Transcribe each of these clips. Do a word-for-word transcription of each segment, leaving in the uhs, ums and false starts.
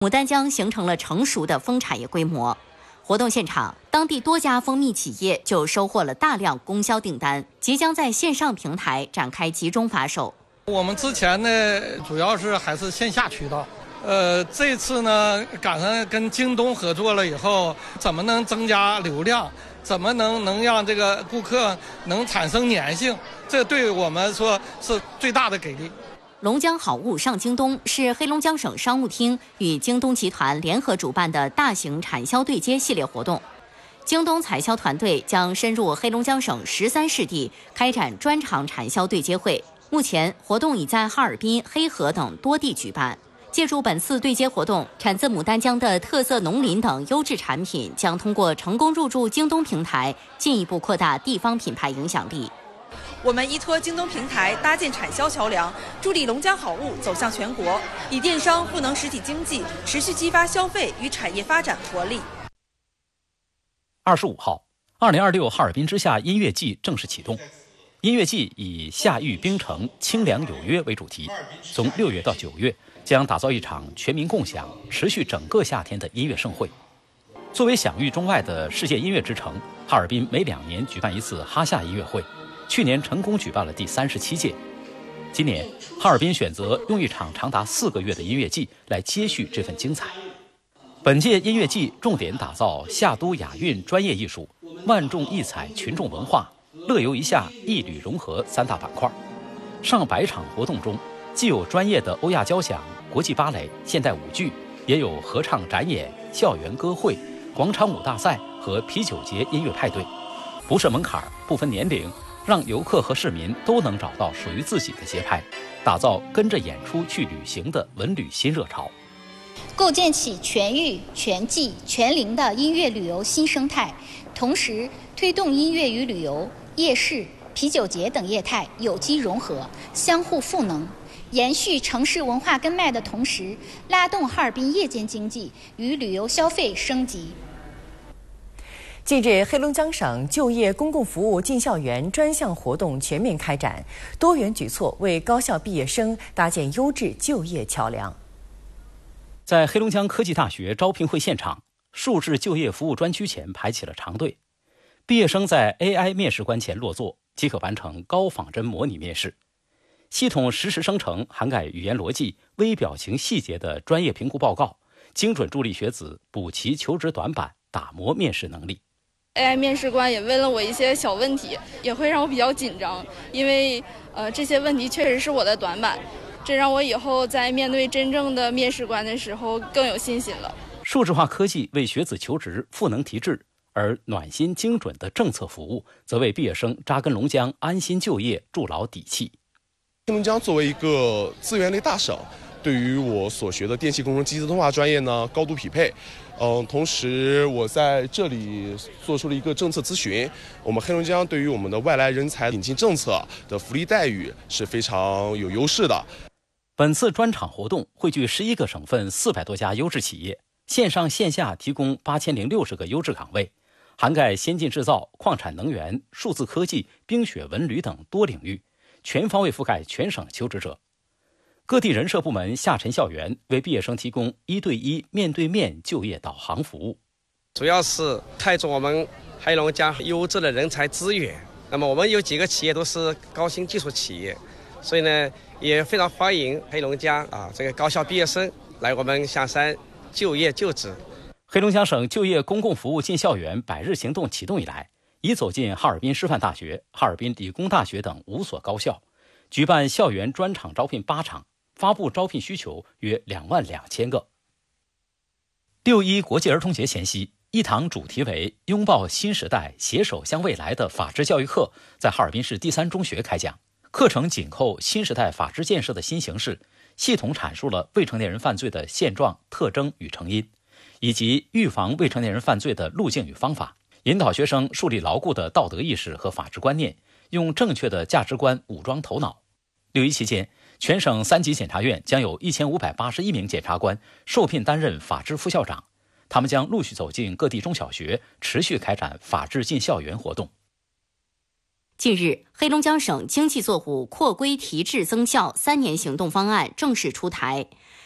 牡丹江形成了成熟的蜂产业规模。活动现场，当地多家蜂蜜企业就收获了大量供销订单，即将在线上平台展开集中发售。 我们之前呢，主要是还是线下渠道，呃，这次呢赶上跟京东合作了以后，怎么能增加流量？怎么能能让这个顾客能产生粘性？这对我们说是最大的给力。 龙江好物上京东是黑龙江省商务厅与京东集团联合主办的大型产销对接系列活动。京东采销团队将深入黑龙江省十三市地开展专场产销对接会。目前，活动已在哈尔滨、黑河等多地举办。借助本次对接活动，产自牡丹江的特色农林等优质产品将通过成功入驻京东平台，进一步扩大地方品牌影响力。 我们依托京东平台搭建产销桥梁，助力龙江好物走向全国，以电商赋能实体经济，持续激发消费与产业发展活力。 二十五号，二零二六哈尔滨之夏音乐季正式启动。音乐季以夏域冰城，清凉有约为主题，从六月到九月，将打造一场全民共享、持续整个夏天的音乐盛会。作为享誉中外的世界音乐之城，哈尔滨每两年举办一次哈夏音乐会。去年成功举办了第三十七届，今年哈尔滨选择用一场长达四个月的音乐季来接续这份精彩。本届音乐季重点打造夏都雅韵专业艺术、万众异彩群众文化、乐游一夏艺旅融合三大板块。上百场活动中，既有专业的欧亚交响、国际芭蕾、现代舞剧，也有合唱展演、校园歌会、广场舞大赛和啤酒节音乐派对，不设门槛，不分年龄，让游客和市民都能找到属于自己的节拍，打造跟着演出去旅行的文旅新热潮， 构建起全域、全季、全龄的音乐旅游新生态，同时推动音乐与旅游、夜市、啤酒节等业态有机融合，相互赋能，延续城市文化根脉的同时，拉动哈尔滨夜间经济与旅游消费升级。 近日，黑龙江省就业公共服务进校园专项活动全面开展，多元举措为高校毕业生搭建优质就业桥梁。 在黑龙江科技大学招聘会现场，数智就业服务专区前排起了长队，毕业生在 A I 面试官前落座，即可完成高仿真模拟面试。系统实时生成涵盖语言逻辑、微表情细节的专业评估报告，精准助力学子补齐求职短板，打磨面试能力。 A I 面试官也问了我一些小问题，也会让我比较紧张，因为呃这些问题确实是我的短板，这让我以后在面对真正的面试官的时候更有信心了。 数字化科技为学子求职赋能提质，而暖心精准的政策服务则为毕业生扎根龙江安心就业筑牢底气。 黑龙江作为一个资源类大省，对于我所学的电气工程机械自动化专业呢高度匹配。嗯，同时我在这里做出了一个政策咨询，我们黑龙江对于我们的外来人才引进政策的福利待遇是非常有优势的。 本次专场活动汇聚十一个省份四百多家优质企业，线上线下提供八千零六十个优质岗位，涵盖先进制造、矿产能源、数字科技、冰雪文旅等多领域，全方位覆盖全省求职者。各地人社部门下沉校园，为毕业生提供一对一、面对面就业导航服务。 主要是开拓我们黑龙江优质的人才资源。那么我们有几个企业都是高新技术企业，所以呢，也非常欢迎黑龙江啊这个高校毕业生来我们象山就业就职。 黑龙江省就业公共服务进校园百日行动启动以来，已走进哈尔滨师范大学、哈尔滨理工大学等五所高校，举办校园专场招聘八场。发布招聘需求约两万两千个。六一国际儿童节前夕，一堂主题为“拥抱新时代，携手向未来”的法治教育课在哈尔滨市第三中学开讲。课程紧扣新时代法治建设的新形势，系统阐述了未成年人犯罪的现状、特征与成因，以及预防未成年人犯罪的路径与方法，引导学生树立牢固的道德意识和法治观念，用正确的价值观武装头脑。六一期间，全省三级检察院将有一千五百八十一名检察官受聘担任法治副校长，他们将陆续走进各地中小学，持续开展法治进校园活动。 近日，黑龙江省经济作物扩规提质增效三年行动方案正式出台。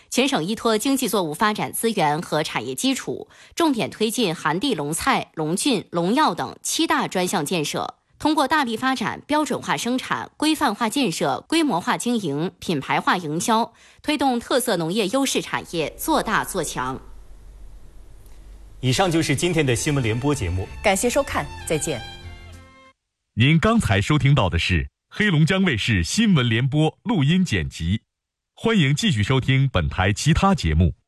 全省依托经济作物发展资源和产业基础，重点推进含地龙菜、龙菌、龙药等七大专项建设，通过大力发展标准化生产、规范化建设、规模化经营、品牌化营销，推动特色农业优势产业做大做强。 以上就是今天的新闻联播节目， 感谢收看，再见。 您刚才收听到的是黑龙江卫视新闻联播录音剪辑，欢迎继续收听本台其他节目。